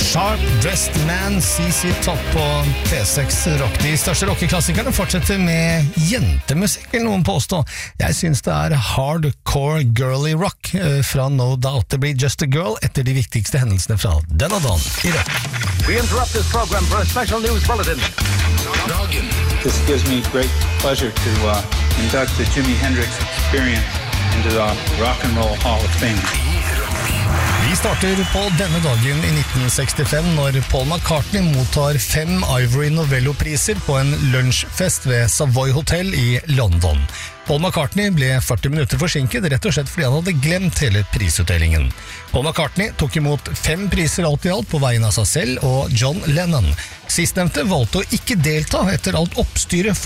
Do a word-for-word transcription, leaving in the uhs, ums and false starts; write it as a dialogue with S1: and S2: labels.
S1: Sharp Dressed Man, C C Top på P seks Rock. De største rockeklassikerne fortsetter med jentemusikk, vil noen påstå. Jeg synes det er hardcore girly rock fra No Doubt. Det blir Just a Girl etter de viktigste hendelsene fra denne dagen i rock.
S2: We interrupt this program for a special news bulletin.
S3: Dagen.
S4: This gives me great pleasure to uh, induct the Jimi Hendrix Experience into the Rock and Roll Hall of Fame.
S1: Vi starter på denne dagen i nitten sekstifem når Paul McCartney mottar fem Ivory Novello-priser på en lunsjfest ved Savoy Hotel i London. Paul McCartney ble førti minutter forsinket, rett og slett fordi han hadde glemt hele prisutdelingen. Paul McCartney tok imot fem priser alt i alt på vegne av seg selv og John Lennon. Sistnevnte valgte å ikke delta etter alt oppstyret